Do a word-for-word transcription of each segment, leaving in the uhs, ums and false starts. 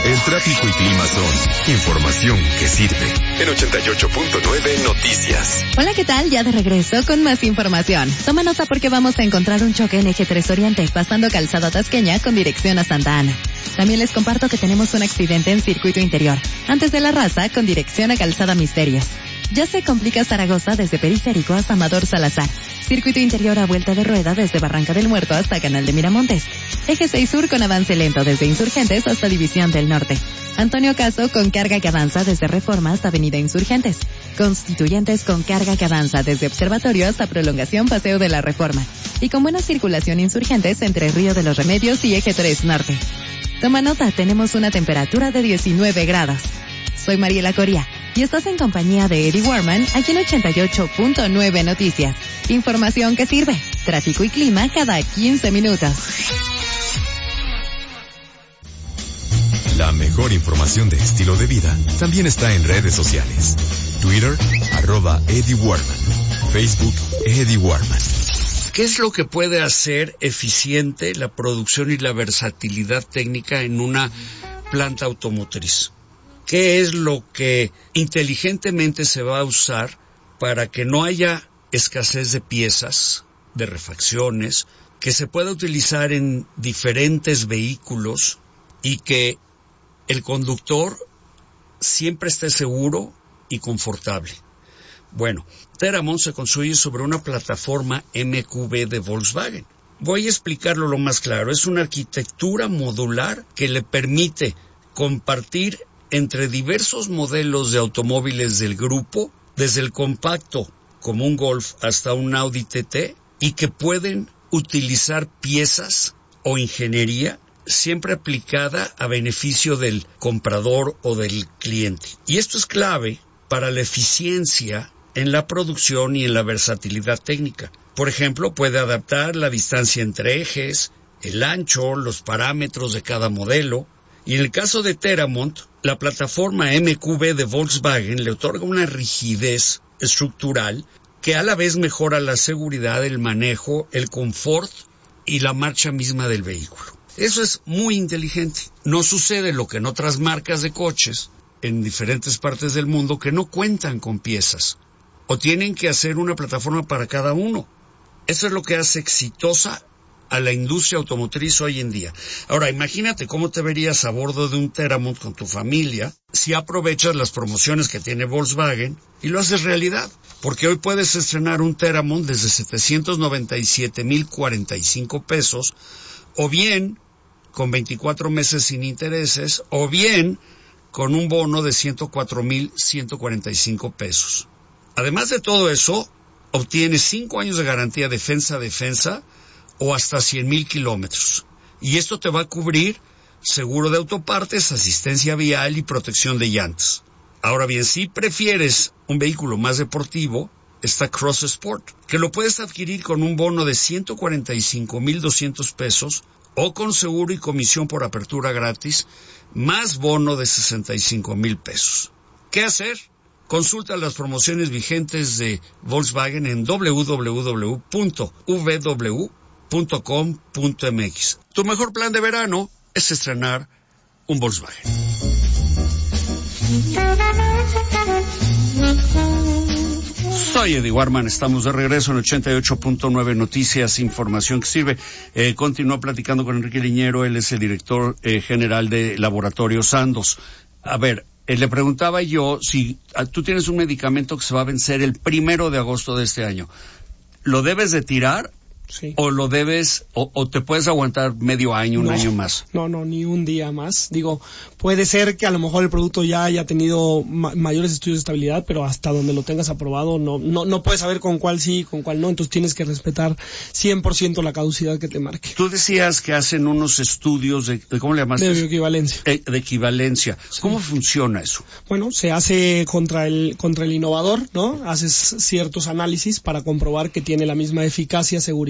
El tráfico y clima son información que sirve. En ochenta y ocho punto nueve Noticias. Hola, ¿qué tal? Ya de regreso con más información. Toma nota porque vamos a encontrar un choque en Eje tres Oriente, pasando Calzada Tasqueña con dirección a Santa Ana. También les comparto que tenemos un accidente en circuito interior, antes de La Raza con dirección a Calzada Misterios. Ya se complica Zaragoza desde Periférico hasta Amador Salazar. Circuito interior a vuelta de rueda desde Barranca del Muerto hasta Canal de Miramontes. Eje seis Sur con avance lento desde Insurgentes hasta División del Norte. Antonio Caso con carga que avanza desde Reforma hasta Avenida Insurgentes. Constituyentes con carga que avanza desde Observatorio hasta Prolongación Paseo de la Reforma. Y con buena circulación Insurgentes entre Río de los Remedios y Eje tres Norte. Toma nota, tenemos una temperatura de diecinueve grados. Soy Mariela Coria y estás en compañía de Eddie Warman aquí en ochenta y ocho punto nueve Noticias. Información que sirve. Tráfico y clima cada quince minutos. La mejor información de estilo de vida también está en redes sociales. Twitter, arroba Eddie Warman. Facebook, Eddie Warman. ¿Qué es lo que puede hacer eficiente la producción y la versatilidad técnica en una planta automotriz? ¿Qué es lo que inteligentemente se va a usar para que no haya escasez de piezas, de refacciones, que se pueda utilizar en diferentes vehículos y que el conductor siempre esté seguro y confortable? Bueno, Teramont se construye sobre una plataforma M Q B de Volkswagen. Voy a explicarlo lo más claro. Es una arquitectura modular que le permite compartir entre diversos modelos de automóviles del grupo, desde el compacto como un Golf hasta un Audi T T, y que pueden utilizar piezas o ingeniería siempre aplicada a beneficio del comprador o del cliente. Y esto es clave para la eficiencia en la producción y en la versatilidad técnica. Por ejemplo, puede adaptar la distancia entre ejes, el ancho, los parámetros de cada modelo. Y en el caso de Teramont, la plataforma M Q B de Volkswagen le otorga una rigidez estructural que a la vez mejora la seguridad, el manejo, el confort y la marcha misma del vehículo. Eso es muy inteligente. No sucede lo que en otras marcas de coches en diferentes partes del mundo que no cuentan con piezas o tienen que hacer una plataforma para cada uno. Eso es lo que hace exitosa a la industria automotriz hoy en día. Ahora, imagínate cómo te verías a bordo de un Teramont con tu familia si aprovechas las promociones que tiene Volkswagen y lo haces realidad. Porque hoy puedes estrenar un Teramont desde setecientos noventa y siete mil cuarenta y cinco pesos, o bien con veinticuatro meses sin intereses, o bien con un bono de ciento cuatro mil ciento cuarenta y cinco pesos. Además de todo eso, obtienes cinco años de garantía defensa a defensa o hasta cien mil kilómetros. Y esto te va a cubrir seguro de autopartes, asistencia vial y protección de llantas. Ahora bien, si prefieres un vehículo más deportivo, está Cross Sport, que lo puedes adquirir con un bono de ciento cuarenta y cinco mil doscientos pesos o con seguro y comisión por apertura gratis, más bono de sesenta y cinco mil pesos. ¿Qué hacer? Consulta las promociones vigentes de Volkswagen en doble u doble u doble u punto v w punto com punto m x. Tu mejor plan de verano es estrenar un Volkswagen. Soy Eddie Warman, estamos de regreso en ochenta y ocho punto nueve Noticias, información que sirve. Eh, continúo platicando con Enrique Liñero, él es el director eh, general de Laboratorio Sandoz. A ver, eh, le preguntaba yo si ah, tú tienes un medicamento que se va a vencer el primero de agosto de este año. ¿Lo debes de tirar? Sí. ¿O lo debes, o, o te puedes aguantar medio año, un no, año más? No, no, ni un día más. Digo, puede ser que a lo mejor el producto ya haya tenido ma- mayores estudios de estabilidad, pero hasta donde lo tengas aprobado, no, no, no puedes saber con cuál sí, con cuál no. Entonces tienes que respetar cien por ciento la caducidad que te marque. Tú decías que hacen unos estudios de, de ¿cómo le llamaste? De bioequivalencia. Eh, de equivalencia. Sí. ¿Cómo funciona eso? Bueno, se hace contra el, contra el innovador, ¿no? Haces ciertos análisis para comprobar que tiene la misma eficacia, seguridad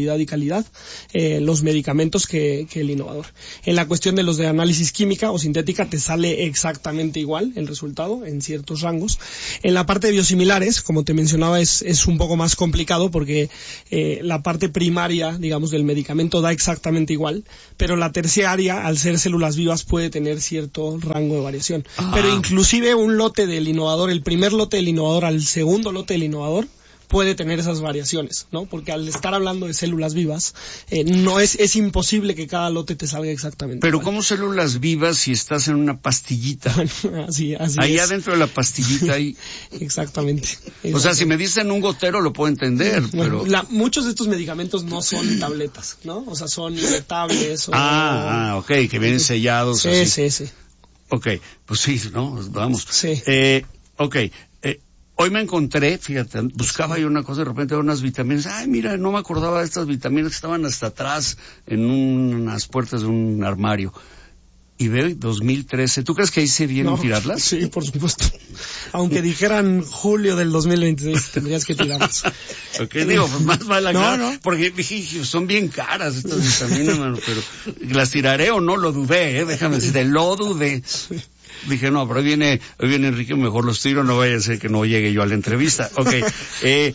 cantidad y calidad eh, los medicamentos que, que el innovador. En la cuestión de los de análisis química o sintética te sale exactamente igual el resultado en ciertos rangos. En la parte de biosimilares, como te mencionaba, es, es un poco más complicado porque eh, la parte primaria, digamos, del medicamento da exactamente igual, pero la terciaria, al ser células vivas, puede tener cierto rango de variación. Ah. Pero inclusive un lote del innovador, el primer lote del innovador al segundo lote del innovador, puede tener esas variaciones, ¿no? Porque al estar hablando de células vivas, eh, no es, es imposible que cada lote te salga exactamente Pero igual. ¿cómo células vivas si estás en una pastillita? Bueno, así, así Ahí es. adentro de la pastillita hay... Exactamente. O sea, si me dicen un gotero lo puedo entender, bueno, pero... La, muchos de estos medicamentos no son tabletas, ¿no? O sea, son inyectables o... Ah, ah, ok, que vienen sellados. Sí, así. sí, sí. Ok, pues sí, ¿no? Vamos. Sí. Eh, ok, eh, hoy me encontré, fíjate, buscaba yo una cosa, de repente unas vitaminas, ay, mira, no me acordaba de estas vitaminas que estaban hasta atrás en unas puertas de un armario. Y veo dos mil trece, ¿tú crees que ahí se vienen No, tirarlas? Sí, por supuesto. Aunque dijeran julio del dos mil veintiséis, tendrías que tirarlas. Ok, digo, pues más vale No, acá, no. porque dije, son bien caras estas vitaminas, mano, pero las tiraré o no, lo dudé, eh, déjame decirte, lo dudé. Dije, no, pero hoy viene, hoy viene Enrique, mejor los tiro, no vaya a ser que no llegue yo a la entrevista. Ok, eh,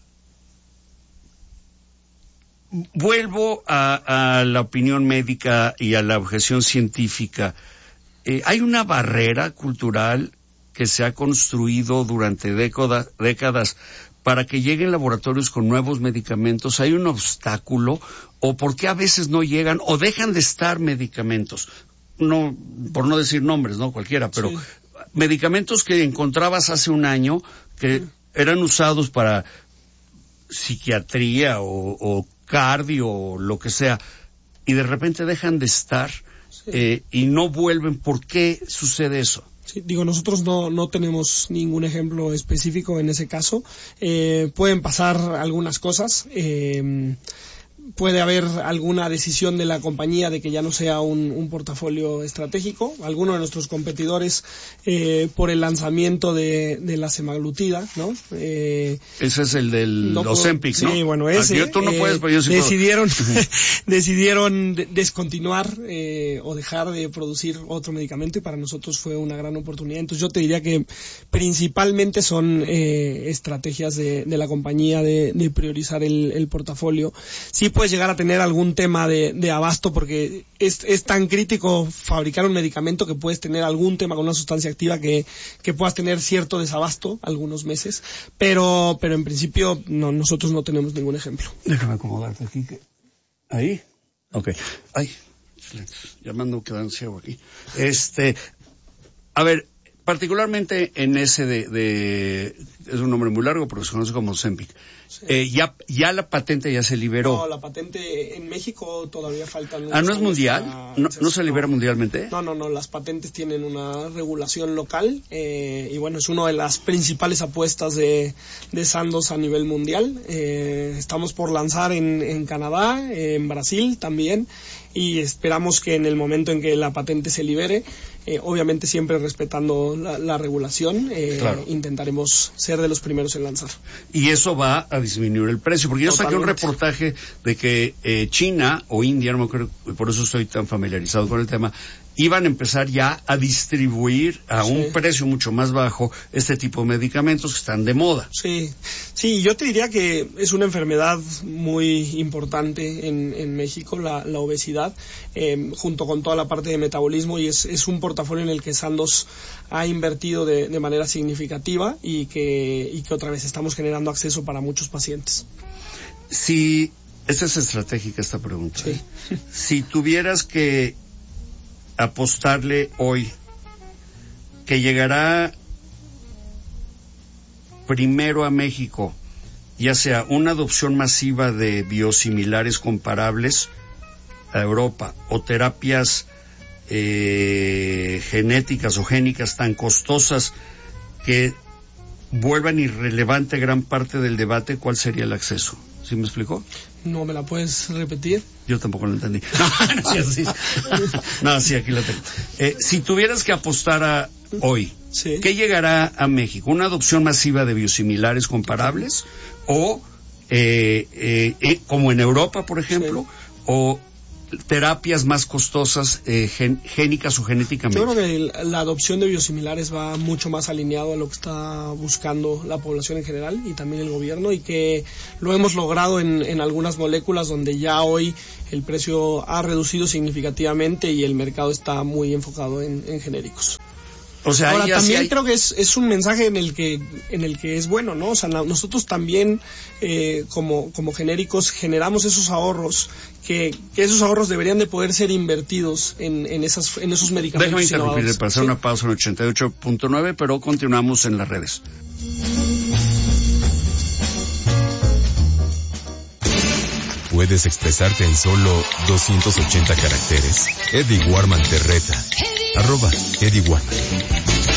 vuelvo a, a la opinión médica y a la objeción científica. Eh, hay una barrera cultural que se ha construido durante décadas, décadas para que lleguen laboratorios con nuevos medicamentos. ¿Hay un obstáculo? ¿O por qué a veces no llegan o dejan de estar medicamentos? No, por no decir nombres, no cualquiera, pero sí. Medicamentos que encontrabas hace un año que sí. Eran usados para psiquiatría o, o cardio o lo que sea, y de repente dejan de estar sí. eh, y no vuelven. ¿Por qué sucede eso? Sí, digo, nosotros no, no tenemos ningún ejemplo específico en ese caso. Eh, pueden pasar algunas cosas. Eh, puede haber alguna decisión de la compañía de que ya no sea un, un portafolio estratégico. Algunos de nuestros competidores, eh, por el lanzamiento de, de la semaglutida, ¿no? Eh, ese es el del no Ozempic, ¿no? Sí, bueno, ese. Yo, tú no eh, puedes, pero yo sí decidieron, decidieron de, descontinuar eh, o dejar de producir otro medicamento, y para nosotros fue una gran oportunidad. Entonces yo te diría que principalmente son eh, estrategias de, de la compañía de, de priorizar el, el portafolio. Sí puedes llegar a tener algún tema de, de abasto, porque es, es tan crítico fabricar un medicamento que puedes tener algún tema con una sustancia activa que, que puedas tener cierto desabasto algunos meses, pero pero en principio no, nosotros no tenemos ningún ejemplo. Déjame acomodarte aquí. Que... ¿Ahí? Ok. Ay, ya me ando quedando ciego aquí. Este, a ver, particularmente en ese de, de es un nombre muy largo, pero se conoce como Ozempic. Sí. Eh, ya, ya la patente ya se liberó. No, la patente en México todavía faltan. Ah, ¿no es mundial? ¿No, ¿No se libera mundialmente? No, no, no, las patentes tienen una regulación local, eh, y bueno, es una de las principales apuestas de, de Sandoz a nivel mundial. Eh, estamos por lanzar en, en Canadá, eh, en Brasil también, y esperamos que en el momento en que la patente se libere, eh, obviamente siempre respetando la, la regulación, eh, claro. Intentaremos ser de los primeros en lanzar. Y eso va a disminuir el precio, porque yo Totalmente. saqué un reportaje de que eh, China o India, no me acuerdo, por eso estoy tan familiarizado con el tema, iban a empezar ya a distribuir a sí. un precio mucho más bajo este tipo de medicamentos que están de moda. Sí, sí, yo te diría que es una enfermedad muy importante en, en México, la, la obesidad, eh, junto con toda la parte de metabolismo, y es, es un portafolio en el que Sandoz ha invertido de, de manera significativa y que, y que otra vez estamos generando acceso para muchos pacientes. Si, esta es estratégica esta pregunta. Sí. ¿eh? Si tuvieras que apostarle hoy que llegará primero a México, ya sea una adopción masiva de biosimilares comparables a Europa o terapias eh, genéticas o génicas tan costosas que vuelvan irrelevante gran parte del debate, ¿cuál sería el acceso? ¿Sí me explicó? No, ¿me la puedes repetir? Yo tampoco lo entendí. No, no, sí, sí. No, sí, aquí la tengo. Eh, si tuvieras que apostar a hoy, sí. ¿qué llegará a México? ¿Una adopción masiva de biosimilares comparables o eh, eh, eh, como en Europa, por ejemplo, sí. o terapias más costosas eh, gen, génicas o genéticamente. Yo creo que el, la adopción de biosimilares va mucho más alineado a lo que está buscando la población en general y también el gobierno, y que lo hemos logrado en, en algunas moléculas donde ya hoy el precio ha reducido significativamente y el mercado está muy enfocado en, en genéricos. O sea, ahora también hay... creo que es, es un mensaje en el que en el que es bueno, ¿no? O sea, nosotros también eh, como como genéricos generamos esos ahorros que, que esos ahorros deberían de poder ser invertidos en en esas en esos medicamentos. Déjame interrumpirle para hacer ¿sí? una pausa en ochenta y ocho punto nueve, pero continuamos en las redes. ¿Puedes expresarte en solo doscientos ochenta caracteres? Eddie Warman te reta. Arroba Eddie Warman.